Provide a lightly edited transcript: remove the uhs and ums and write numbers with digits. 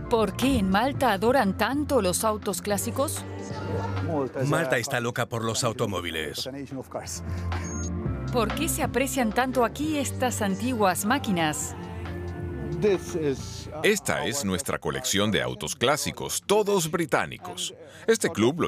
¿Por qué en Malta adoran tanto los autos clásicos? Malta está loca por los automóviles. ¿Por qué se aprecian tanto aquí estas antiguas máquinas? Esta es nuestra colección de autos clásicos, todos británicos. Este club